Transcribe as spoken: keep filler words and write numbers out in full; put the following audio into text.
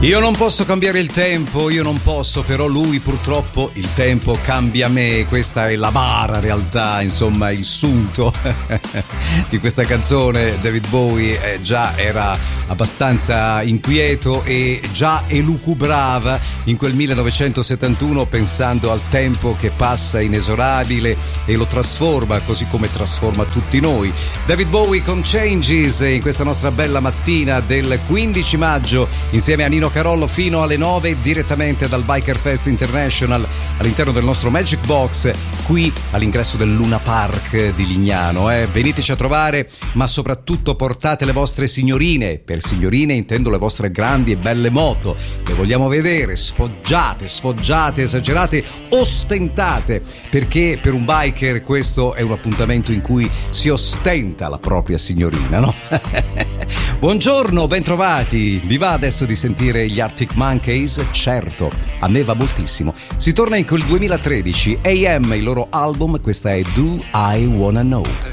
Io non posso cambiare il tempo, io non posso, però lui purtroppo il tempo cambia me. Questa è la bara realtà, insomma il sunto di questa canzone. David Bowie eh, già era abbastanza inquieto e già elucubrava in quel millenovecentosettantuno pensando al tempo che passa inesorabile e lo trasforma, così come trasforma tutti noi. David Bowie con Changes in questa nostra bella mattina del quindici maggio insieme a Nino Carollo fino alle nove direttamente dal Biker Fest International all'interno del nostro Magic Box qui all'ingresso del Luna Park di Lignano. Eh. Veniteci a trovare, ma soprattutto portate le vostre signorine. Per signorine intendo le vostre grandi e belle moto. Le vogliamo vedere sfoggiate, sfoggiate, esagerate, ostentate, perché per un biker questo è un appuntamento in cui si ostenta la propria signorina, no? Buongiorno, bentrovati. Vi va adesso di sentire gli Arctic Monkeys? Certo, a me va moltissimo. Si torna in quel duemilatredici, A M, il loro album, questa è Do I Wanna Know.